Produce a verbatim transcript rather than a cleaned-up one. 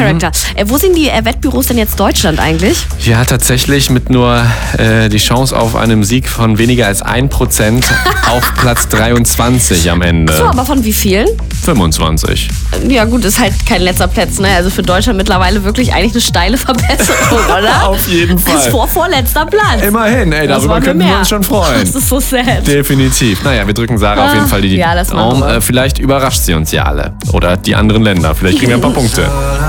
Charakter. Äh, wo sind die äh, Wettbüros denn jetzt Deutschland eigentlich? Ja, tatsächlich mit nur äh, die Chance auf einen Sieg von weniger als ein Prozent auf Platz dreiundzwanzig am Ende. So, aber von wie vielen? fünfundzwanzig. Ja gut, ist halt kein letzter Platz, ne? Also für Deutschland mittlerweile wirklich eigentlich eine steile Verbesserung, oder? Auf jeden Fall. Das vor vorletzter Platz. Immerhin, ey, Das darüber war mir könnten wir mehr. uns schon freuen. Das ist so sad. Definitiv. Naja, wir drücken Sarah auf jeden Fall die Ja, das machen Daumen. wir. Äh, vielleicht überrascht sie uns ja alle. Oder die anderen Länder. Vielleicht kriegen wir ein paar Punkte.